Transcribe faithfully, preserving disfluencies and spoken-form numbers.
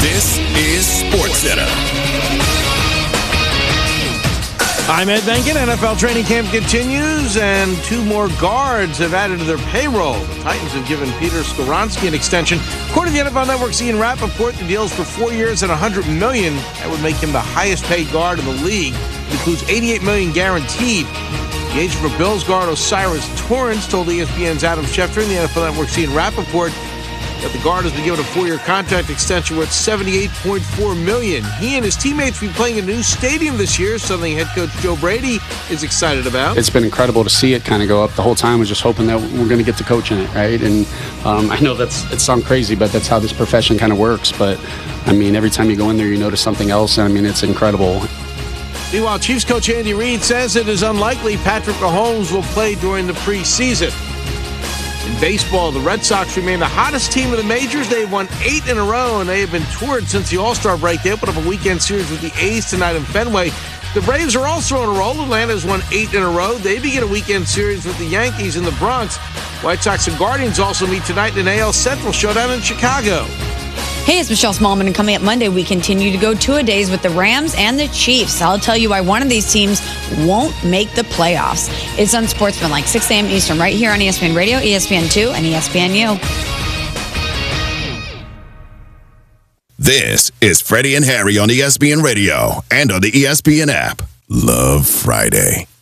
This is SportsCenter. I'm Ed Benkin. N F L training camp continues, and two more guards have added to their payroll. The Titans have given Peter Skoronski an extension. According to the N F L Network's Ian Rappaport, the deal's for four years and one hundred million dollars. That would make him the highest-paid guard in the league. It includes eighty-eight million dollars guaranteed. The agent for Bills guard Osiris Torrance told E S P N's Adam Schefter and the N F L Network's Ian Rappaport that the guard has been given a four-year contract extension worth seventy-eight point four million dollars. He and his teammates will be playing in a new stadium this year, something head coach Joe Brady is excited about. It's been incredible to see it kind of go up. The whole time I was just hoping that we're going to get to coach in it, right? And um, I know that's it sounds crazy, but that's how this profession kind of works. But, I mean, every time you go in there, you notice something else. And, I mean, it's incredible. Meanwhile, Chiefs coach Andy Reid says it is unlikely Patrick Mahomes will play during the preseason. In baseball, the Red Sox remain the hottest team in the majors. They've won eight in a row, and they have been toured since the All-Star break. They open up a weekend series with the A's tonight in Fenway. The Braves are also on a roll. Atlanta has won eight in a row. They begin a weekend series with the Yankees in the Bronx. White Sox and Guardians also meet tonight in an A L Central showdown in Chicago. Hey, it's Michelle Smallman, and coming up Monday, we continue to go two-a-days with the Rams and the Chiefs. I'll tell you why one of these teams won't make the playoffs. It's Unsportsmanlike, six a.m. Eastern, right here on E S P N Radio, E S P N two, and E S P N U. This is Freddie and Harry on E S P N Radio and on the E S P N app. Love Friday.